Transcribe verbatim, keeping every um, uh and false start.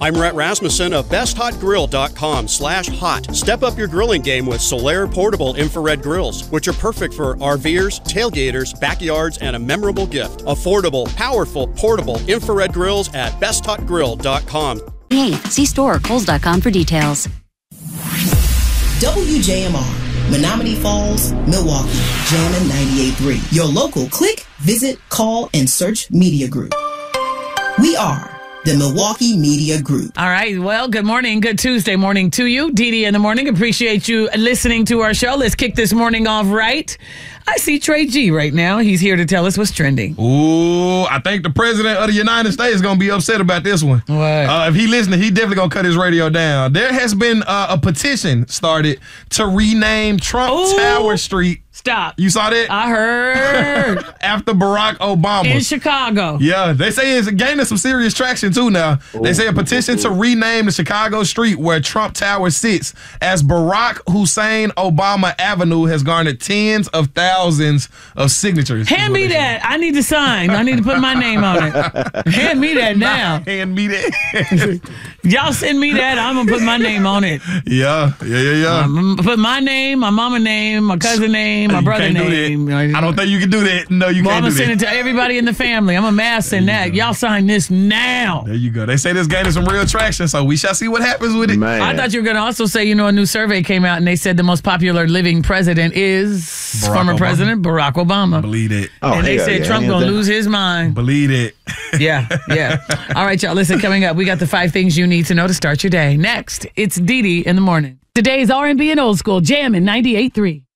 I'm Rhett Rasmussen of best hot grill dot com slash hot. Step up your grilling game with Solaire portable infrared grills, which are perfect for RVers, tailgaters, backyards, and a memorable gift. Affordable, powerful, portable infrared grills at best hot grill dot com. Hey, see store or Kohl's dot com for details. W J M R, Menominee Falls, Milwaukee, Jammin' ninety-eight point three. Your local click, visit, call, and search media group. We are the Milwaukee Media Group. All right. Well, good morning. Good Tuesday morning to you. Dee Dee in the morning. Appreciate you listening to our show. Let's kick this morning off right. I see Trey G right now. He's here to tell us what's trending. Ooh, I think the president of the United States is going to be upset about this one. What? Uh, if he listening, he definitely going to cut his radio down. There has been uh, a petition started to rename Trump Ooh. Tower Street. Stop. You saw that? I heard. After Barack Obama. In Chicago. Yeah, they say it's gaining some serious traction too now. Ooh. They say a petition to rename the Chicago street where Trump Tower sits as Barack Hussein Obama Avenue has garnered tens of thousands of signatures. Hand me that. I need to sign. I need to put my name on it. Hand me that now. Nah, hand me that. Y'all send me that. I'm going to put my name on it. Yeah, yeah, yeah, yeah. I'm gonna put my name, my mama name, my cousin name, my you brother name. Do I don't think you can do that. No, you well, can't I'm do gonna send that. it to everybody in the family. I'm a mass send that. go. Y'all sign this now. There you go. They say this gaining some real traction, so we shall see what happens with it. Man. I thought you were going to also say, you know, a new survey came out and they said the most popular living president is Barack former Obama. President Barack Obama. Believe it. Oh, and they hell said yeah. Trump Hands going to down. lose his mind. Believe it. Yeah, yeah. All right, y'all. Listen, coming up, we got the five things you need to know to start your day. Next, it's Dee Dee in the morning. Today's R and B and old school, Jammin' ninety-eight point three.